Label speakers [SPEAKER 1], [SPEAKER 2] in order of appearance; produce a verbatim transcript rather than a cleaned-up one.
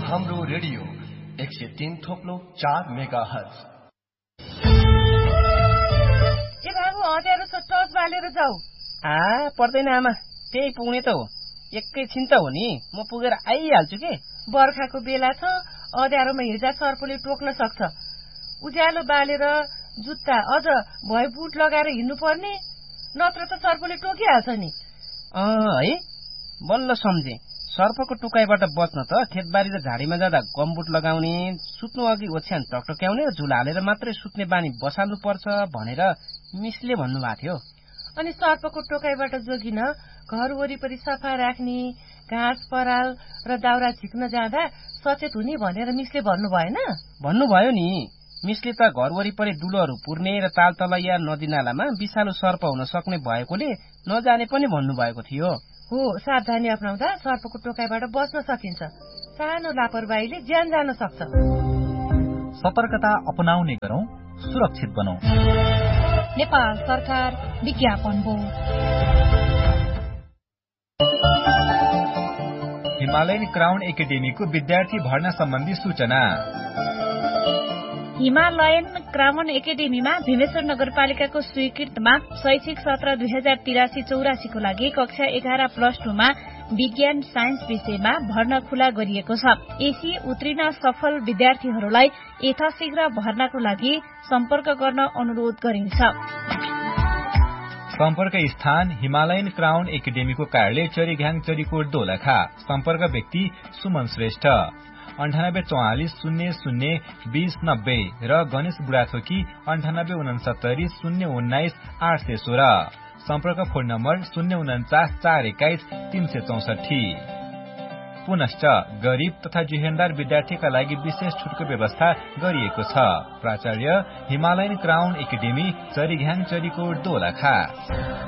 [SPEAKER 1] हाम्रो रेडियो एक सय तीन थोप्लो चार मेगा हर्ज।
[SPEAKER 2] ए बाबु हटेर टर्च बालेर जाऊ।
[SPEAKER 3] आ पर्दैन आमा, त्यही पुग्ने त हो। एकैछिन त हो नि, म पुगेर आइहाल्छु के।
[SPEAKER 2] बर्खाको बेला छ, अँध्यारोमा हिँड्दा सर्पले टोक्न सक्छ। उज्यालो बालेर जुत्ता अझ भए बुट लगाएर हिँड्नु पर्ने, नत्र त सर्पले टोकिहाल्छ नि।
[SPEAKER 3] अँ है, बल्ल सम्झे। सर्पको टुकाइबाट बच्न त खेतबारी र झाडीमा जाँदा गमबुट लगाउने, सुत्नु अघि ओछ्यान टकटक्याउने र झुला हालेर मात्रै सुत्ने बानी बसाल्नु पर्छ भनेर मिसले भन्नुभएको थियो।
[SPEAKER 2] अनि सर्पको टोकाइबाट जोगिन घर वरिपरि सफा राख्ने, घाँस पराल र दाउरा झिक्न जाँदा सचेत हुने भनेर मिसले भन्नु भएन?
[SPEAKER 3] भन्नुभयो नि। मिसले त घर वरिपरि डुलोहरू पुर्ने र ताल तलैया नदी नालामा विषालु सर्प हुन सक्ने भएकोले नजाने पनि भन्नुभएको थियो।
[SPEAKER 2] हो, सावधानी अपनाउँदा सर्पको टोकाइबाट बच्न सकिन्छ। सानो लापरवाहीले ज्यान जान सक्छ।
[SPEAKER 4] सतर्कता अपनाउने गरौं, सुरक्षित बनौं।
[SPEAKER 5] नेपाल सरकार विज्ञापन बोर्ड।
[SPEAKER 4] हिमालयन क्राउन एकाडेमीको विद्यार्थी भर्ना सम्बन्धी सूचना।
[SPEAKER 5] हिमालयन क्राउन एकाडेमीमा भीमेश्वर नगरपालिकाको स्वीकृतमा शैक्षिक सत्र दुई हजार तिरासी चौरासीको लागि कक्षा एघार प्लस टूमा विज्ञान साइन्स विषयमा भर्ना खुला गरिएको छ। एसी उत्तीर्ण सफल विद्यार्थीहरूलाई यथाशीघ्र भर्नाको लागि सम्पर्क गर्न अनुरोध गरिन्छ।
[SPEAKER 4] सम्पर्क स्थान हिमालयन क्राउन एकाडेमीको कार्यालय चरीघ्याङ चरीकोट दोलखा। सम्पर्क व्यक्ति सुमन श्रेष्ठ, अन्ठानब्बे चौवालिस शून्य शून्य बीस नब्बे र गणेश बुढाथोकी अन्ठानब्बे उनसत्तरी शून्य उन्नाइस आठ सय सोह्र। सम्पर्क फोन नम्बर शून्य उन्चास चार एक्काइस तीन सय चौसठी। पुनश्च गरीब तथा जिहेनदार विद्यार्थीका लागि विशेष छुटको व्यवस्था गरिएको छ। प्राचार्य Himalayan crown academy चरीघ्याङ Charikot Dolakha.